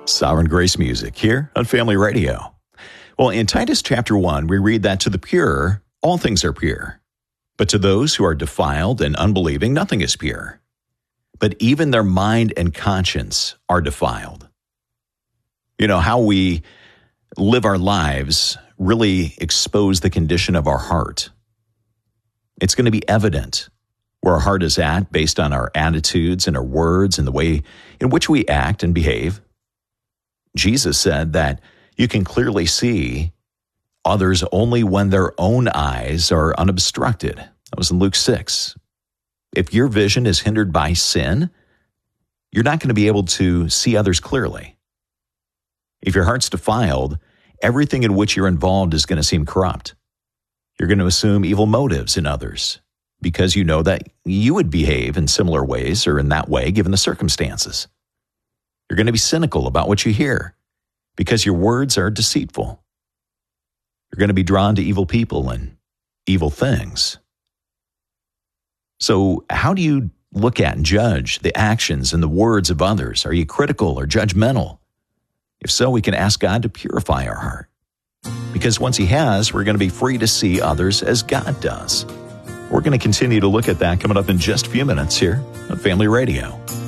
Sovereign Grace music here on Family Radio. Well, in Titus chapter 1, we read that to the pure, all things are pure. But to those who are defiled and unbelieving, nothing is pure. But even their mind and conscience are defiled. You know, how we live our lives really expose the condition of our heart. It's going to be evident where our heart is at based on our attitudes and our words and the way in which we act and behave. Jesus said that you can clearly see others only when their own eyes are unobstructed. That was in Luke 6. If your vision is hindered by sin, you're not going to be able to see others clearly. If your heart's defiled, everything in which you're involved is going to seem corrupt. You're going to assume evil motives in others because you know that you would behave in similar ways or in that way given the circumstances. You're going to be cynical about what you hear because your words are deceitful. You're going to be drawn to evil people and evil things. So how do you look at and judge the actions and the words of others? Are you critical or judgmental? If so, we can ask God to purify our heart. Because once He has, we're going to be free to see others as God does. We're going to continue to look at that coming up in just a few minutes here on Family Radio.